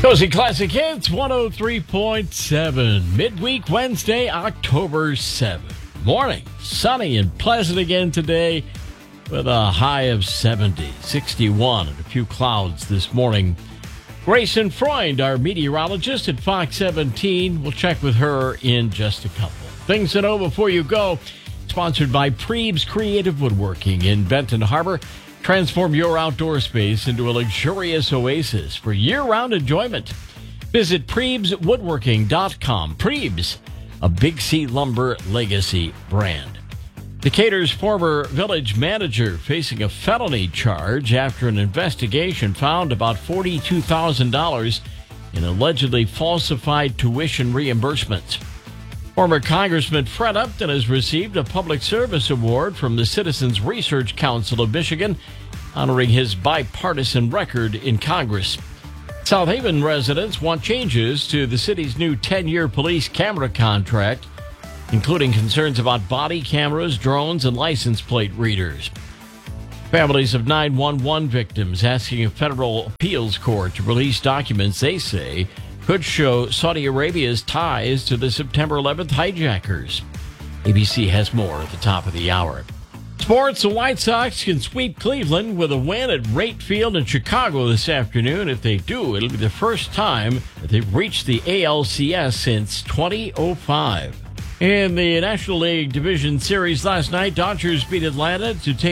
Cozy Classic Hits 103.7. Midweek Wednesday, October 7th. Morning, sunny and pleasant again today with a high of 70, 61, and a few clouds this morning. Grayson Freund, our meteorologist at Fox 17. We'll check with her in just a couple. Things to know before you go. Sponsored by Prebes Creative Woodworking in Benton Harbor. Transform your outdoor space into a luxurious oasis for year-round enjoyment. Visit PrebesWoodworking.com. Prebes, a Big C Lumber legacy brand. Decatur's former village manager facing a felony charge after an investigation found about $42,000 in allegedly falsified tuition reimbursements. Former Congressman Fred Upton has received a public service award from the Citizens Research Council of Michigan, honoring his bipartisan record in Congress. South Haven residents want changes to the city's new 10-year police camera contract, including concerns about body cameras, drones, and license plate readers. Families of 911 victims asking a federal appeals court to release documents they say could show Saudi Arabia's ties to the September 11th hijackers. ABC has more at the top of the hour. Sports, the White Sox can sweep Cleveland with a win at Rate Field in Chicago this afternoon. If they do, it'll be the first time that they've reached the ALCS since 2005. In the National League Division Series last night, Dodgers beat Atlanta to take